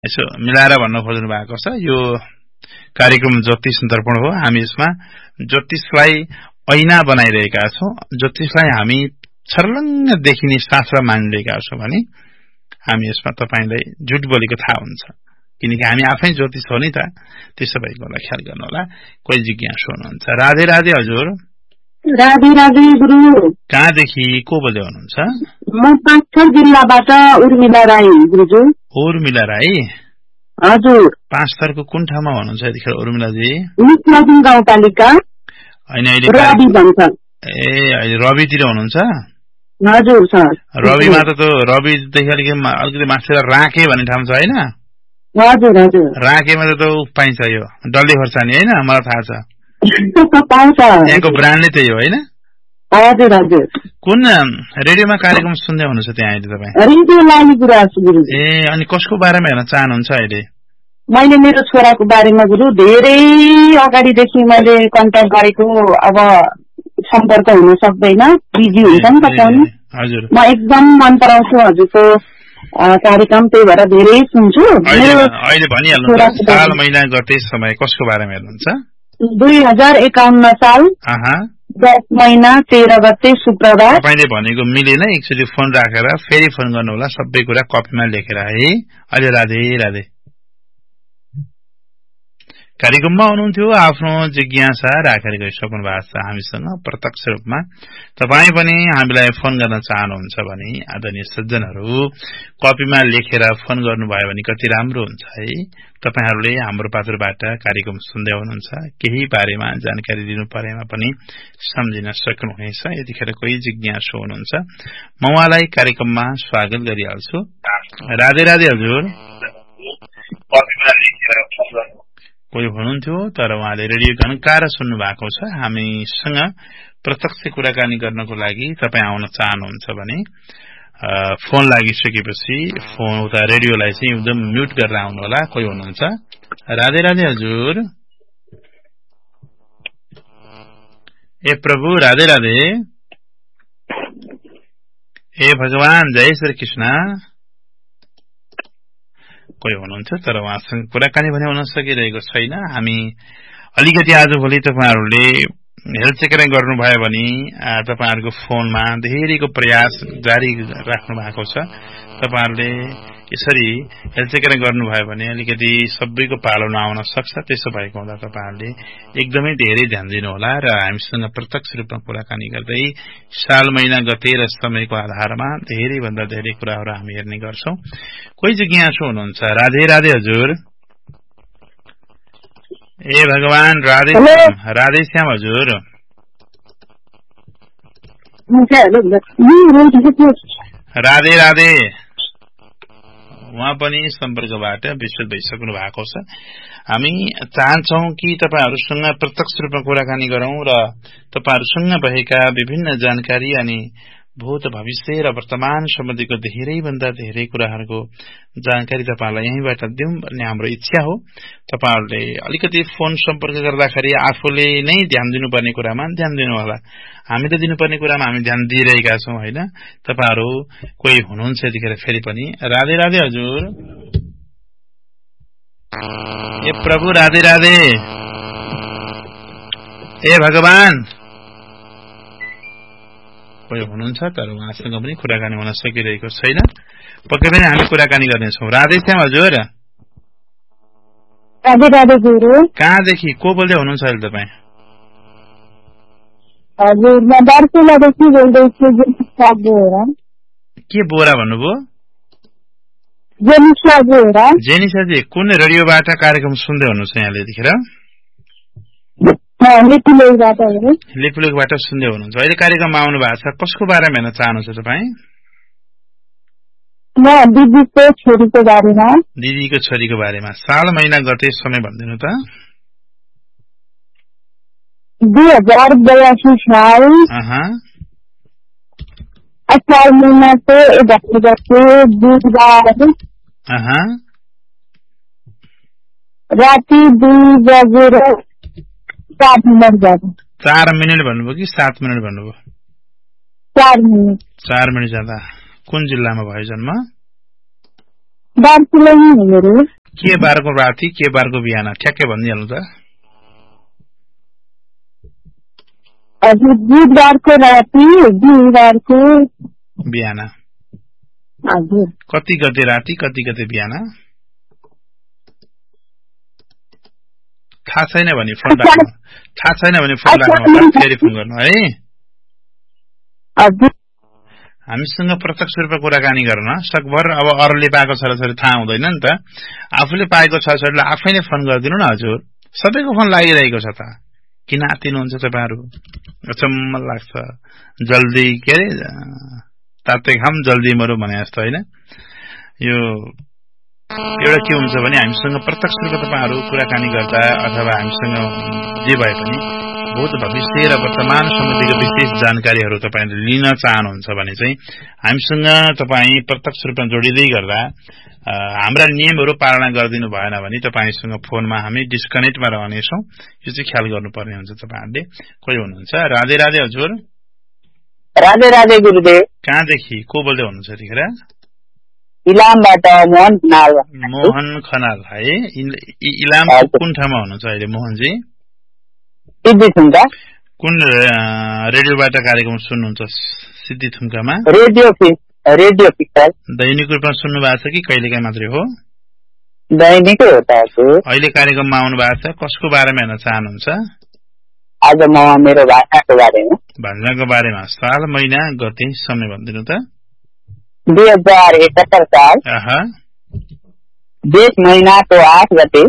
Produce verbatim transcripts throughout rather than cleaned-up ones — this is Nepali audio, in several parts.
यसो मिलाएर भन्न खोज्नु भएको छ। यो कार्यक्रम ज्योतिष दर्पण हो। हामी यसमा ज्योतिषलाई ऐना बनाइरहेका छौं। ज्योतिषलाई हामी छर्लङ्ग देखिने शास्त्र मानिरहेका छौं भने हामी यसमा तपाईलाई झुट बोलेको थाहा हुन्छ, किनकि हामी आफै ज्योतिष हो नि त। त्यसो भएको होला ख्याल गर्नु होला। कोही जिज्ञासु हुनुहुन्छ। राधे राधे हजुर। राधे राधे गुरु। कहाँदेखि को बोल्दै हुनुहुन्छ? म पाँचथर जिल्लाबाट उर्मिला राई गुरुजु। उर्मिला राई हजुर। पाँचथरको कुन ठाउँमा हुनुहुन्छ यतिखेर उर्मिलाजी? निस्लाजुङ गाउँपालिका हैन अहिले रवि भन्छ। ए अहिले रवितिर हुनुहुन्छ? हजुर सर। रविमा त रविदेखि अलिकति अलिकति माथि राके भन्ने ठाउँ छ हैन? हजुर हजुर। राकेमा त पाइन्छ यो डल्ले खोर्सानी हैन? मलाई थाहा छ। पाउँछ। यहाँको ब्रान्डले त्यही हो हैन? हजुर हजुर। कुन रेडियोमा कार्यक्रम सुन्दै हुनुहुन्छ त्यहाँ अहिले तपाईँ? रेडियो लाली गुराँस गुरु। ए अनि कसको बारेमा हेर्न चाहनुहुन्छ अहिले? मैले मेरो छोराको बारेमा गुरु धेरै अगाडिदेखि मैले कन्ट्याक्ट गरेको, अब सम्पर्क हुन सक्दैन, बिजी हुन्छ नि त फोन। हजुर। म एकदम मन पराउँछु हजुरको कार्यक्रम, त्यही भएर धेरै सुन्छु। अहिले भनिहाल्नु साल महिना गते समय कसको बारेमा हेर्नुहुन्छ? दुई हजार एकाउन्न साल दस महिना तेह्र गते शुक्रबार। तपाईँले भनेको मिलेन, एकचोटि फोन राखेर फेरि फोन गर्नु होला, सबै कुरा कपीमा लेखेर है। अहिले राधे राधे। कार्यक्रममा हुनुहुन्थ्यो, आफ्नो जिज्ञासा राखेर गइसक्नु भएको छ हामीसँग प्रत्यक्ष रूपमा। तपाईँ पनि हामीलाई फोन गर्न चाहनुहुन्छ भने आदरणीय सज्जनहरू कपीमा लेखेर फोन गर्नुभयो भने कति राम्रो हुन्छ है। तपाईहरूले हाम्रो पात्रबाट कार्यक्रम सुन्दै हुनुहुन्छ, केही बारेमा जानकारी दिनु परेमा पनि सम्झिन सक्नुहुनेछ। यतिखेर कोही जिज्ञासु हुनुहुन्छ, म उहाँलाई कार्यक्रममा स्वागत गरिहाल्छु। राधे राधे हजुर। कोही हुनुहुन्थ्यो तर उहाँले रेडियो घनकार सुन्नु भएको छ। हामीसँग प्रत्यक्ष कुराकानी गर्नको लागि तपाईँ आउन चाहनुहुन्छ भने फोन लागिसकेपछि फोन उता रेडियोलाई चाहिँ एकदम म्युट गरेर आउनु होला। कोही हुनुहुन्छ? राधे राधे हजुर। ए प्रभु राधे राधे। ए भगवान जय श्री कृष्ण। कोही हुनुहुन्छ तर उहाँसँग कुराकानी भने हुन सकिरहेको छैन। हामी अलिकति आजभोलि तपाईँहरूले हेल्थ चेक गर्नुभयो भने तपाईँहरूको फोनमा धेरैको प्रयास जारी राख्नु भएको छ। तपाईँहरूले यसरी हेल्थ चेक गर्नुभयो भने अलिकति सबैको पालो नआउन सक्छ। त्यसो भएको हुँदा तपाईँहरूले एकदमै धेरै ध्यान दिनुहोला र हामीसँग प्रत्यक्ष रूपमा कुराकानी गर्दै साल महिना गते र समयको आधारमा धेरैभन्दा धेरै कुराहरू हामी हेर्ने गर्छौं। कोही जिज्ञासु हुनुहुन्छ? राधे राधे हजुर। ए भगवान राधे राधे श्याम हजुर। राधे राधे। उहाँ पनि सम्पर्कबाट विस्तृत भइसक्नु भएको छ। हामी चाहन्छौं कि तपाईहरूसँग प्रत्यक्ष रूपमा कुराकानी गरौं र तपाईहरूसँग भएका विभिन्न जानकारी अनि भूत भविष्य र वर्तमान सम्बन्धीको धेरै भन्दा धेरै कुराहरूको जानकारी तपाईहरुलाई यहीँबाट दिउँ भन्ने हाम्रो इच्छा हो। तपाईहरुले अलिकति फोन सम्पर्क गर्दाखेरि आफूले नै ध्यान दिनुपर्ने कुरामा ध्यान दिनु होला। हामीले दिनुपर्ने कुरामा हामी ध्यान दिइरहेका छौं हैन। तपाईहरु कोही हुनुहुन्छ यतिखेर फेरि पनि राधे राधे हजुर। ए प्रभु राधे राधे। ए भगवान कोही हुनुहुन्छ तर उहाँसँग पनि कुराकानी हुन सकिरहेको छैन। पक्कै पनि हामी कुराकानी गर्नेछौँ। राधे श्याम हजुर। राधे राधे गुरु। कहाँदेखि को बोल्दै हुनुहुन्छ अहिले तपाईँ? हजुर म दार्चुलादेखि बोल्दैछु। के बोरा भन्नुभयो? जेनिसा बोरा। जेनिसाजी कुन रेडियोबाट कार्यक्रम सुन्दै हुनुहुन्छ यहाँले यतिखेर? लेपुलेकबाट सुन्दै हुनुहुन्छ। अहिले कार्यक्रममा आउनु भएको छ। कसको बारेमा हेर्न चाहनुहुन्छ तपाईँ? म दिदीको छोरीको बारेमा। दिदीको छोरीको बारेमा। साल महिना गते समय भनिदिनु त। दुई हजार बयासी साल अठार महिनाको एघार गते बुधबार राति दुई बजेर सात मिनट जाँदा। चार मिनट भन्नुभयो कि सात मिनट भन्नुभयो? चार मिनट। चार मिनट जाँदा। कुन जिल्लामा भयो जन्म? दार्चुला। के बारको राति के बारको बिहान ठ्याक्कै भनिदिइहाल्नु त। हजुर बुधबारको राति बिहिबारको बिहान। हजुर। कति गते राति कति गते बिहान थाहा छैन भने फोन राख्नु, थाहा छैन भने फोन राख्नु, फेरि फोन गर्नु है। हामीसँग प्रत्यक्ष रूपमा कुराकानी गर्न सकभर अब अरूले पाएको छोराछोरी थाहा हुँदैन नि त, आफूले पाएको छोराछोरीलाई आफै नै फोन गरिदिनु न हजुर। सबैको फोन लागिरहेको छ त, किन आत्तिनुहुन्छ तपाईँहरू? अचम्म लाग्छ। जल्दी के अरे ताते खाम जल्दी मरौ भने जस्तो होइन। यो एउटा के हुन्छ भने हामीसँग प्रत्यक्ष रूपमा तपाईँहरू कुराकानी गर्दा अथवा हामीसँग जे भए पनि भूत भविष्य र वर्तमान सम्बन्धीको विशेष जानकारीहरू तपाईँले लिन चाहनुहुन्छ भने चाहिँ हामीसँग तपाईँ प्रत्यक्ष रूपमा जोडिँदै गर्दा हाम्रा नियमहरू पालना गरिदिनु भएन भने तपाईँसँग फोनमा हामी डिस्कनेक्टमा रहनेछौँ। यो चाहिँ ख्याल गर्नुपर्ने हुन्छ तपाईँहरूले। कोही हुनुहुन्छ? राधे राधे हजुर। राधे राधे गुरुदेव। कहाँदेखि को बोल्दै हुनुहुन्छ यतिखेर? इलामबाट मोहन खनाल। मोहन खनाल है। इलाम कुन ठाउँमा हुनुहुन्छ अहिले मोहनजी? सिद्धिथुम्का। कुन रेडियोबाट कार्यक्रम सुन्नुहुन्छ सिद्धिथुम्कामा? Radio radio picture. दैनिक रूपमा सुन्नु भएको छ कि कहिलेकाहीँ मात्रै हो? दैनिकै हो त हजुर। अहिले कार्यक्रममा आउनु भएको छ, कसको बारेमा हेर्न चाहनुहुन्छ? आज म मेरो भाषाको बारेमा। भान्जाको बारेमा। साल महिना गते समय भनिदिनु त। दुई हजार एकहत्तर साल जेठ महीनाको आठ गते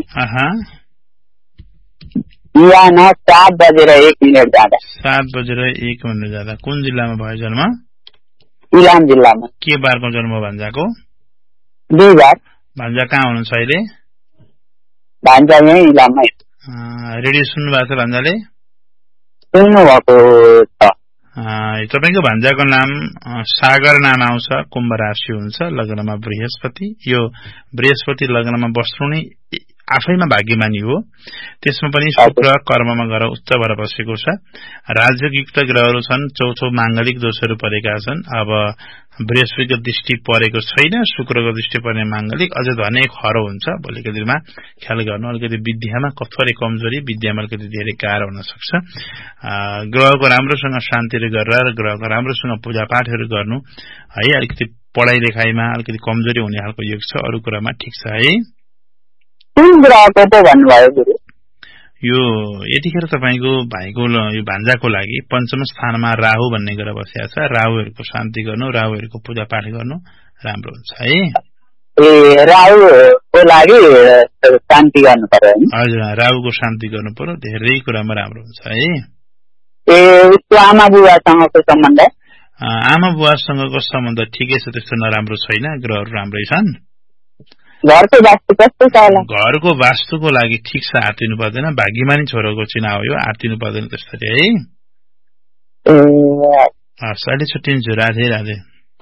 बिहान सात बजेर एक मिनट जाँदा। सात बजेर एक मिनट जाँदा। कुन जिल्लामा भयो जन्म? इलाम जिल्लामा। के बारको जन्म भान्जाको? बिहिबार। भान्जा कहाँ हुनुहुन्छ अहिले? भान्जा यहीँ इलाममै। रेडियो सुन्नु भएको छ भान्जाले? सुन्नु भएको छ। तपाईँको भान्जाको नाम सागर नाम आउँछ, कुम्भ राशि हुन्छ, लग्नमा बृहस्पति। यो बृहस्पति लग्नमा बस्नु नै आफैमा भाग्यमानी हो। त्यसमा पनि शुक्र कर्ममा गएर उच्च भएर बसेको छ। राजयोगयुक्त ग्रहहरू छन्, चौथो मांगलिक दोषहरू परेका छन्। अब बृहस्पतिको दृष्टि परेको छैन, शुक्रको दृष्टि पर्ने मांगलिक अझ धनै खरो हुन्छ। भोलिको दिनमा ख्याल गर्नु। अलिकति विद्यामा कथोरै कमजोरी, विद्यामा अलिकति धेरै गाह्रो हुन सक्छ। ग्रहको राम्रोसँग शान्तिहरू गरेर ग्रहको राम्रोसँग पूजापाठहरू गर्नु है। अलिकति पढाइ लेखाइमा अलिकति कमजोरी हुने खालको योग छ, अरू कुरामा ठिक छ है। कुन ग्रहको पो भन्नुभयो गुरु? यो यतिखेर तपाईँको भाइको यो भान्जाको लागि पञ्चम स्थानमा राहु भन्ने ग्रह बसेको छ। राहुहरूको शान्ति गर्नु, राहुहरूको पूजापाठ गर्नु राम्रो हुन्छ है। ए राहुको लागि शान्ति गर्नु पर्यो? हजुर, राहुको शान्ति गर्नु पर्यो, धेरै कुरामा राम्रो हुन्छ है। ए उसको आमा बुवासँगको सम्बन्ध? आमा बुवासँगको सम्बन्ध ठिकै छ, त्यस्तो नराम्रो छैन, ग्रहहरू राम्रै छन्। घरको वास्तु कस्तो छ होला? घरको वास्तुको लागि ठिक छ, आर्तिनु पर्दैन। भाग्यमानी छोरोको चुनाव हो, आर्तिनु पर्दैन त्यसरी है। हस्, अहिले छुट्टिन्छु। राधे राधे।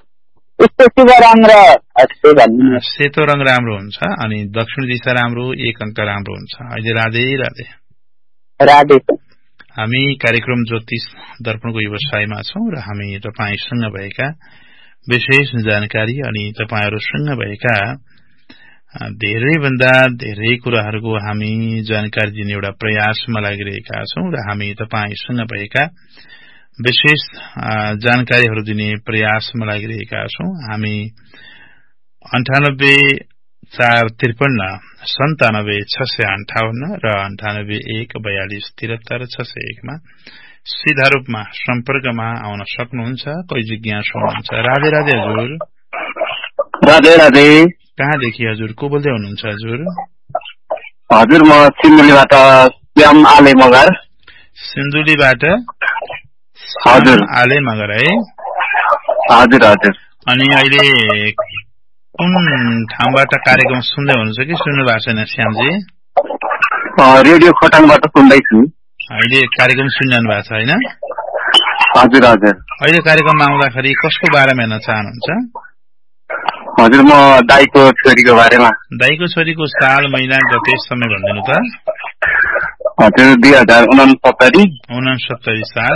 सेतो रङ राम्रो हुन्छ अनि दक्षिण दिशा राम्रो, एक अङ्क राम्रो हुन्छ अहिले। राधे राधे। राधे। हामी कार्यक्रम ज्योतिष दर्पणको व्यवसायमा छौं र हामी तपाईसँग भएका विशेष जानकारी अनि तपाईहरूसँग भएका धेरै भन्दा धेरै कुराहरूको हामी जानकारी दिने एउटा प्रयासमा लागिरहेका छौं र हामी तपाईसँग भएका विशेष जानकारीहरू दिने प्रयासमा लागिरहेका छौं। हामी अन्ठानब्बे चार त्रिपन्न सन्तानब्बे छ सय अन्ठाउन्न र अन्ठानब्बे एक बयालिस त्रिहत्तर छ सय एकमा सीधा रूपमा सम्पर्कमा आउन सक्नुहुन्छ। कोही जिज्ञासु हुनुहुन्छ? राधे राधे हजुर। राधे राधे। कहाँदेखि हजुर, को बोल्दै हुनुहुन्छ हजुर? हजुर, म सिन्धुलीबाट श्याम आले मगर। सिन्धुलीबाट हजुर आले मगर है? हजुर हजुर। अनि अहिले कुन ठाउँबाट कार्यक्रम सुन्दै हुनुहुन्छ कि सुन्नु भएको छैन श्यामजी? रेडियो खोटाङबाट सुन्दैछु। अहिले कार्यक्रम सुनिरहनु भएको छ होइन? हजुर हजुर। अहिले कार्यक्रममा आउँदाखेरि कसको बारेमा हेर्न चाहनुहुन्छ? हजुर, म दाइको छोरीको बारेमा। दाइको छोरीको साल महिना गते समय भनिदिनु त। हजुर, दुई हजार उनसत्तरी उनसत्तरी साल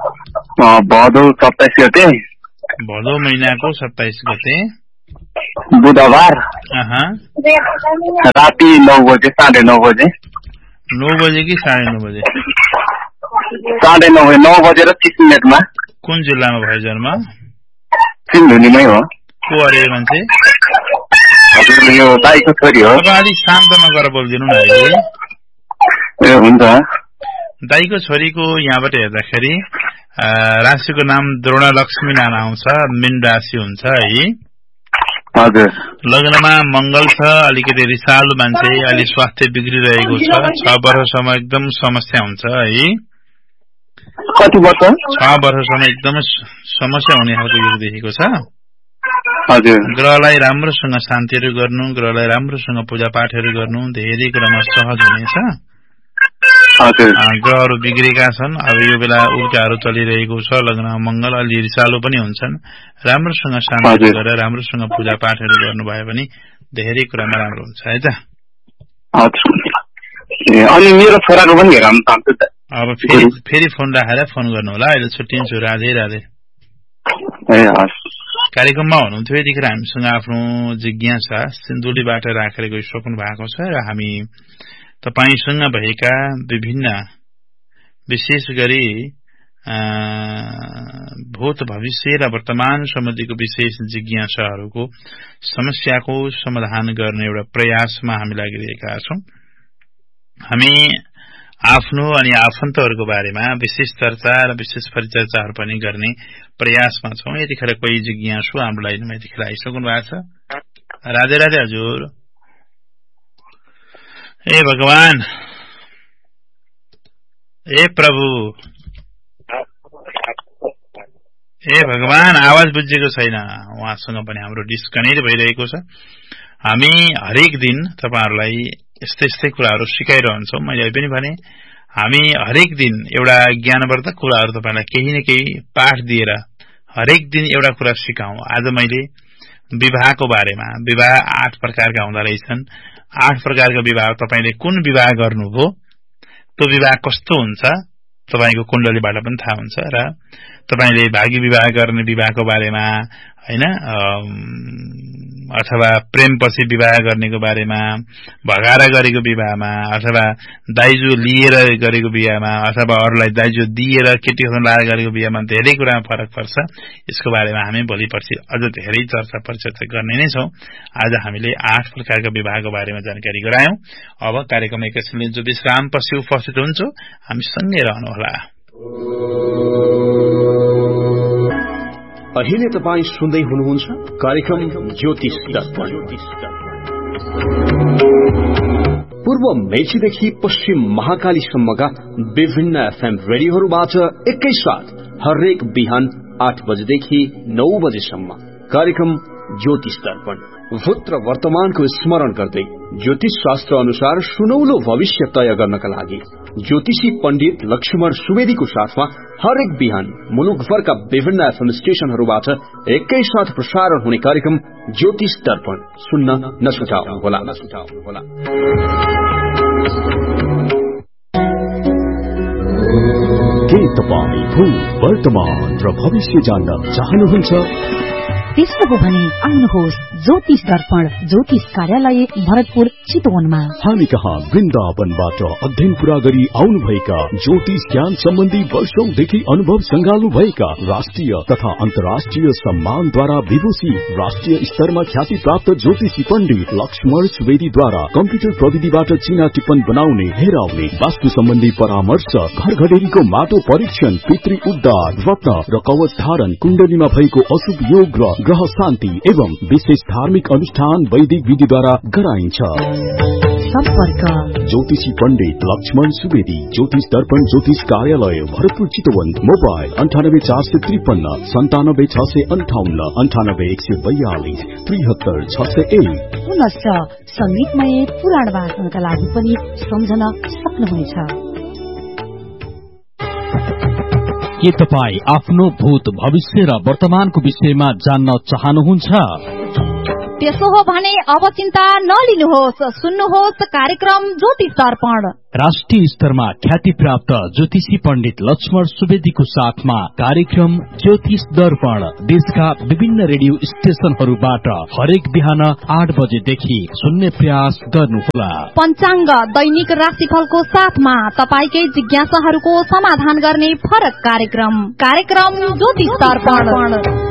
भदौ सत्ताइस गते। भदौ महिनाको सत्ताइस गते। बुधबार राति नौ बजे साढे नौ बजे नौ बजे कि साढे नौ बजे साढे नौ बजे नौ बजेर तीस मिनटमा कुन जिल्लामा भयो जन्म सिन्धुलीमै हो को अरे मान्छे हजुर यो दाइको छोरी हो तपाईँ अलिक शान्तमा गएर बोलिदिनु न ए हुन्छ दाइको छोरीको यहाँबाट हेर्दाखेरि राशिको नाम द्रोणलक्ष्मी नाम आउँछ मीन राशि हुन्छ है हजुर लग्नमा मंगल छ अलिकति रिसालु मान्छे अलि स्वास्थ्य बिग्रिरहेको छ छ वर्षसम्म एकदम समस्या हुन्छ है कति वर्ष छ वर्षसम्म एकदम समस्या हुने खालको योग देखेको छ हजुर ग्रहलाई राम्रोसँग शान्तिहरू गर्नु ग्रहलाई राम्रोसँग पूजापाठहरू गर्नु धेरै कुरामा सहज हुनेछ ग्रहहरू बिग्रेका छन् अब यो बेला उल्टाहरू चलिरहेको छ लग्नमा मंगल अलि रिसालो पनि हुन्छन् राम्रोसँग शान्ति गरेर राम्रोसँग पूजापाठहरू गर्नुभयो भने धेरै कुरामा राम्रो हुन्छ है त अनि मेरो छोराको पनि हेराउन चाहन्छु त अब फेरि फेरि फोन राखेर फोन गर्नु होला अहिले छुट्टिन्छु राधे राधे ए हस् कार्यक्रममा हुनुहुन्थ्यो यतिखेर हामीसँग आफ्नो जिज्ञासा सिन्धुलीबाट राखेर गइसक्नु भएको छ र हामी तपाईसँग भएका विभिन्न विशेष गरी भूत भविष्य र वर्तमान सम्बन्धीको विशेष जिज्ञासाहरूको समस्याको समाधान गर्ने एउटा प्रयासमा हामी लागिरहेका छौं हामी आफ्नो अनि आफन्तहरूको बारेमा विशेष चर्चा र विशेष परिचर्चाहरू पनि गर्ने प्रयासमा छौं यतिखेर कोही जिज्ञासु हाम्रो लाइनमा यतिखेर आइसक्नु भएको छ राधे राधे हजुर ए भगवान ए प्रभु ए भगवान आवाज बुझेको छैन उहाँसँग पनि हाम्रो डिस्कनेक्ट भइरहेको छ हामी हरेक दिन तपाईहरुलाई यस्तै यस्तै कुराहरू सिकाइरहन्छौं मैले पनि भने हामी हरेक दिन एउटा ज्ञानवर्धक कुराहरू तपाईलाई केही न केही पाठ दिएर हरेक दिन एउटा कुरा सिकाउँ आज मैले विवाहको बारेमा विवाह आठ प्रकारका हुँदा रहेछन् आठ प्रकारका विवाह तपाईले कुन विवाह गर्नुभयो त्यो विवाह कस्तो हुन्छ तपाईको कुण्डलीबाट पनि थाहा हुन्छ र तपाईले भागी विवाह गर्ने विवाहको बारेमा हैन अथवा प्रेमपछि विवाह गर्नेको बारेमा भगाएर गरेको विवाहमा अथवा दाइजो लिएर गरेको विवाहमा अथवा अरूलाई दाइजो दिएर केटीहरु लाएर गरेको विवाहमा धेरै कुरामा फरक पर्छ यसको बारेमा हामी भोलि पर्सि अझ धेरै चर्चा परिचर्चा गर्ने नै छौं आज हामीले आठ प्रकारका विवाहको बारेमा जानकारी गरायौं अब कार्यक्रम एकैछिनले जो विश्राम पछि उपस्थित हुन्छ हामी सँगै रहनु होला अहिले तपाई सुन्दै हुनुहुन्छ कार्यक्रम ज्योतिष दर्पण पूर्व मेचीदेखि पश्चिम महाकालीसम्मका विभिन्न एफएम रेडियोहरूबाट एकैसाथ हरेक बिहान आठ बजेदेखि नौ बजेसम्म कार्यक्रम ज्योतिष दर्पण भूत र वर्तमानको स्मरण गर्दै ज्योतिष शास्त्र अनुसार सुनौलो भविष्य तय गर्नका लागि ज्योतिषी पण्डित लक्ष्मण सुवेदीको साथमा हरेक बिहान मुलुकभरका विभिन्न एफएम स्टेशनहरूबाट एकैसाथ प्रसारण हुने कार्यक्रम ज्योतिष दर्पण सुन्न नछुटाउनुहोला नछुटाउनुहोला के तपाई भूत वर्तमान र भविष्य जान्न चाहनुहुन्छ त्यस्तो हो भने आउनुहोस् ज्योतिष दर्पण ज्योतिष कार्यालय भरतपुर चितवनमा हामी कहाँ वृन्दावनबाट अध्ययन पूरा गरी आउनुभएका ज्योतिष ज्ञान सम्बन्धी वर्षौंदेखि अनुभव संगाल्नु भएका राष्ट्रिय तथा अन्तर्राष्ट्रिय सम्मानद्वारा विभूषित राष्ट्रिय स्तरमा ख्याति प्राप्त ज्योतिषी पण्डित लक्ष्मण सुवेदीद्वारा कम्प्युटर प्रविधिबाट चिना टिप्पण बनाउने हेराउने वास्तु सम्बन्धी परामर्श घर घडेरीको माटो परीक्षण पितृ उद्धार रत्न र कवच धारण कुण्डलीमा भएको अशुभ योग र ग्रह शान्ति एवं विशेष धार्मिक अनुष्ठान वैदिक विधिद्वारा गराइन्छ सम्पर्क ज्योतिषी पण्डित लक्ष्मण सुवेदी ज्योतिष दर्पण ज्योतिष कार्यालय भरतपुर चितवन मोबाइल अन्ठानब्बे चार सय त्रिपन्न सन्तानब्बे छ सय अन्ठाउन्न अन्ठानब्बे एक सय बयालिस त्रिहत्तर छ सय एक पुनश्च संगीतमय पुराण वाचनका लागि पनि सम्झन सक्नुहुनेछ के तपाई आफ्नो भूत भविष्य र वर्तमानको विषयमा जान्न चाहनुहुन्छ त्यसो हो भने अब चिन्ता नलिनुहोस्, सुन्नुहोस् कार्यक्रम ज्योतिष दर्पण। राष्ट्रिय स्तरमा ख्याति प्राप्त ज्योतिषी पण्डित लक्ष्मण सुवेदीको साथमा कार्यक्रम ज्योतिष दर्पण देशका विभिन्न रेडियो स्टेशनहरूबाट हरेक बिहान आठ बजेदेखि सुन्ने प्रयास गर्नुहोला। पञ्चाङ्ग, दैनिक राशिफलको साथमा तपाईकै जिज्ञासाहरूको समाधान गर्ने फरक कार्यक्रम कार्यक्रम ज्योतिष दर्पण।